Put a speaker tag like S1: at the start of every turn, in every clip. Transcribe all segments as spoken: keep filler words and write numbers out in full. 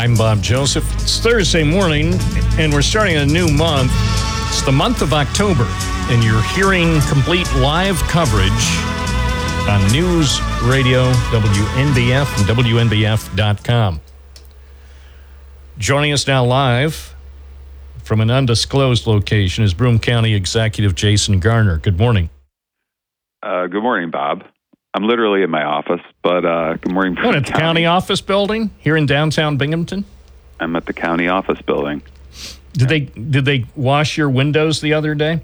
S1: I'm Bob Joseph. It's Thursday morning, and we're starting a new month. It's the month of October, and you're hearing complete live coverage on News Radio W N B F and W N B F dot com. Joining us now live from an undisclosed location is Broome County Executive Jason Garner. Good morning.
S2: Uh, good morning, Bob. I'm literally in my office, but uh, good morning.
S1: What, at the county. county office building here in downtown Binghamton?
S2: I'm at the county office building.
S1: Did yeah. they did they wash your windows the other day?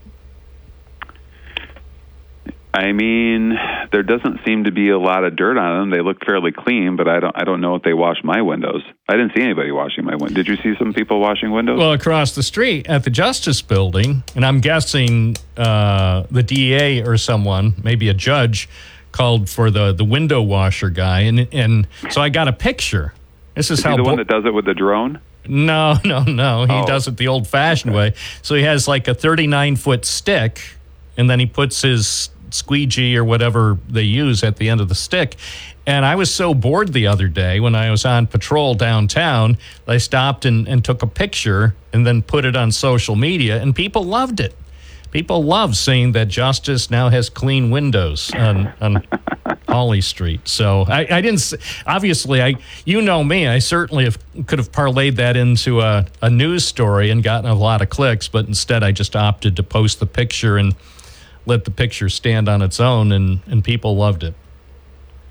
S2: I mean, there doesn't seem to be a lot of dirt on them. They look fairly clean, but I don't I don't know if they washed my windows. I didn't see anybody washing my windows. Did you see some people washing windows?
S1: Well, across the street at the Justice Building, and I'm guessing uh, the D A or someone, maybe a judge, called for the, the window washer guy, and and so I got a picture. This is,
S2: is
S1: how
S2: he the
S1: bo-
S2: one that does it with the drone?
S1: No, no, no. He
S2: oh.
S1: does it the old-fashioned
S2: okay.
S1: way. So he has like a thirty-nine foot stick, and then he puts his squeegee or whatever they use at the end of the stick. And I was so bored the other day when I was on patrol downtown, I stopped and, and took a picture and then put it on social media, and people loved it. People love seeing that Justice now has clean windows on, on Hawley Street. So I, I didn't, obviously, I you know me, I certainly have, could have parlayed that into a, a news story and gotten a lot of clicks, but instead I just opted to post the picture and let the picture stand on its own, and, and people loved it.